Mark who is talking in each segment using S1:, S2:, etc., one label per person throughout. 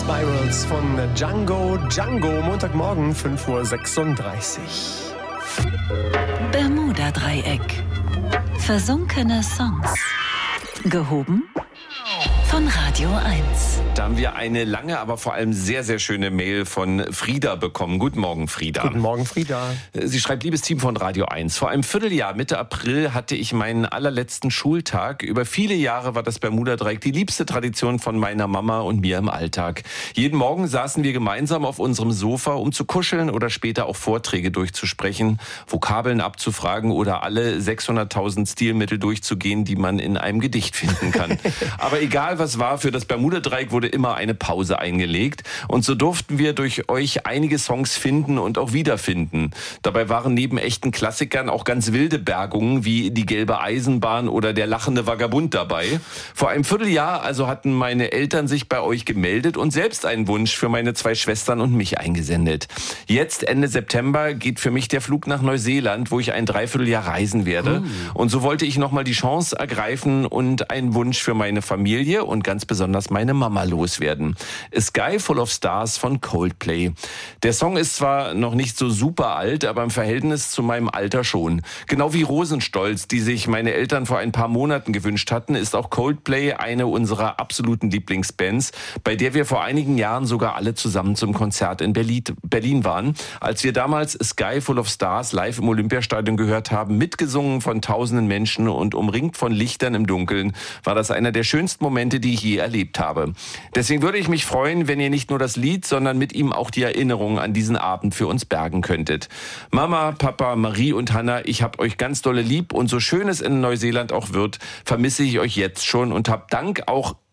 S1: Spirals von Django. Montagmorgen 5:36 Uhr.
S2: Bermuda-Dreieck. Versunkene Songs. Gehoben von Radio 1.
S3: Da haben wir eine lange, aber vor allem sehr, sehr schöne Mail von Frieda bekommen. Guten Morgen, Frieda.
S1: Guten Morgen, Frieda.
S3: Sie schreibt, liebes Team von Radio 1, vor einem Vierteljahr, Mitte April, hatte ich meinen allerletzten Schultag. Über viele Jahre war das Bermuda-Dreieck die liebste Tradition von meiner Mama und mir im Alltag. Jeden Morgen saßen wir gemeinsam auf unserem Sofa, um zu kuscheln oder später auch Vorträge durchzusprechen, Vokabeln abzufragen oder alle 600.000 Stilmittel durchzugehen, die man in einem Gedicht finden kann. Aber egal was war, für das Bermuda-Dreieck wurde immer eine Pause eingelegt. Und so durften wir durch euch einige Songs finden und auch wiederfinden. Dabei waren neben echten Klassikern auch ganz wilde Bergungen wie Die gelbe Eisenbahn oder Der lachende Vagabund dabei. Vor einem Vierteljahr also hatten meine Eltern sich bei euch gemeldet und selbst einen Wunsch für meine 2 Schwestern und mich eingesendet. Jetzt, Ende September, geht für mich der Flug nach Neuseeland, wo ich ein Dreivierteljahr reisen werde. Und so wollte ich nochmal die Chance ergreifen und einen Wunsch für meine Familie und ganz besonders meine Mama loswerden. A Sky Full of Stars von Coldplay. Der Song ist zwar noch nicht so super alt, aber im Verhältnis zu meinem Alter schon. Genau wie Rosenstolz, die sich meine Eltern vor ein paar Monaten gewünscht hatten, ist auch Coldplay eine unserer absoluten Lieblingsbands, bei der wir vor einigen Jahren sogar alle zusammen zum Konzert in Berlin waren. Als wir damals A Sky Full of Stars live im Olympiastadion gehört haben, mitgesungen von tausenden Menschen und umringt von Lichtern im Dunkeln, war das einer der schönsten Momente, die ich je erlebt habe. Deswegen würde ich mich freuen, wenn ihr nicht nur das Lied, sondern mit ihm auch die Erinnerung an diesen Abend für uns bergen könntet. Mama, Papa, Marie und Hanna, ich hab euch ganz dolle lieb und so schön es in Neuseeland auch wird, vermisse ich euch jetzt schon und hab dank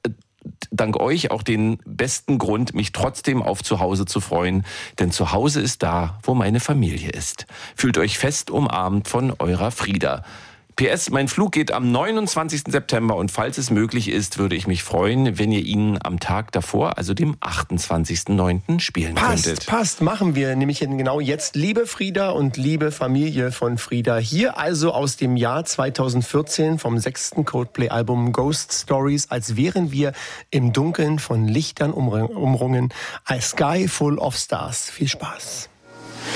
S3: euch auch den besten Grund, mich trotzdem auf Zuhause zu freuen. Denn zu Hause ist da, wo meine Familie ist. Fühlt euch fest umarmt von eurer Frieda. PS, mein Flug geht am 29. September und falls es möglich ist, würde ich mich freuen, wenn ihr ihn am Tag davor, also dem 28.09. spielen könntet.
S1: Passt, machen wir nämlich genau jetzt. Liebe Frieda und liebe Familie von Frieda, hier also aus dem Jahr 2014 vom 6. Coldplay-Album Ghost Stories, als wären wir im Dunkeln von Lichtern umrungen. A Sky Full of Stars. Viel Spaß.